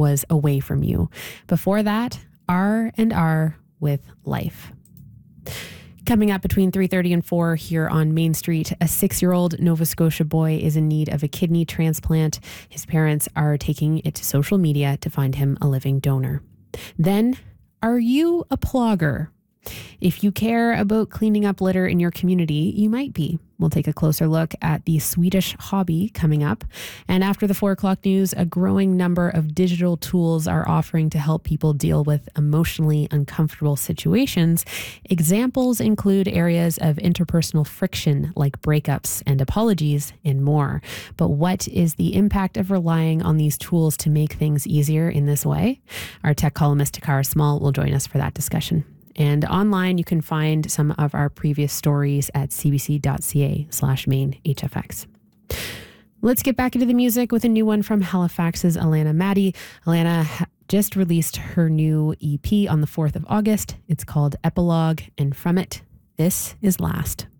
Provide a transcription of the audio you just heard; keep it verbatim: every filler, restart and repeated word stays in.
was away from you. Before that, R and R with Life. Coming up between three thirty and four here on Main Street, a six-year-old Nova Scotia boy is in need of a kidney transplant. His parents are taking it to social media to find him a living donor. Then, are you a plogger? If you care about cleaning up litter in your community, you might be. We'll take a closer look at the Swedish hobby coming up. And after the four o'clock news, a growing number of digital tools are offering to help people deal with emotionally uncomfortable situations. Examples include areas of interpersonal friction like breakups and apologies and more. But what is the impact of relying on these tools to make things easier in this way? Our tech columnist Takara Small will join us for that discussion. And online, you can find some of our previous stories at cbc.ca slash main HFX. Let's get back into the music with a new one from Halifax's Alana Maddie. Alana ha- just released her new E P on the fourth of August. It's called Epilogue, and from it, this is Last.